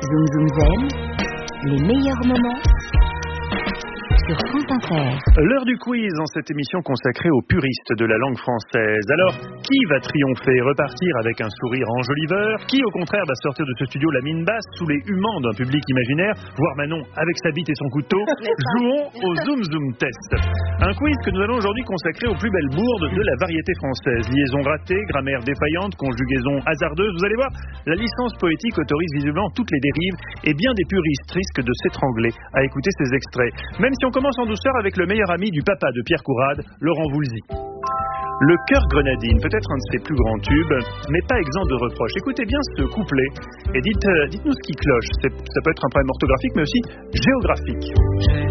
Zoom Zoom Zen, les meilleurs moments sur France Inter. L'heure du quiz en cette émission consacrée aux puristes de la langue française. Alors, qui va triompher, repartir avec un sourire enjoliveur? Qui, au contraire, va sortir de ce studio la mine basse sous les humants d'un public imaginaire? Voir Manon avec sa bite et son couteau. Jouons au Zoom Zoom Test. Un quiz que nous allons aujourd'hui consacrer aux plus belles bourdes de la variété française. Liaison ratée, grammaire défaillante, conjugaison hasardeuse. Vous allez voir, la licence poétique autorise visiblement toutes les dérives et bien des puristes risquent de s'étrangler à écouter ces extraits. Même si on commence en douceur avec le meilleur ami du papa de Pierre Courade, Laurent Voulzy. Le cœur grenadine, peut-être un de ses plus grands tubes, mais pas exempt de reproches. Écoutez bien ce couplet et dites-nous ce qui cloche. Ça peut être un problème orthographique, mais aussi géographique.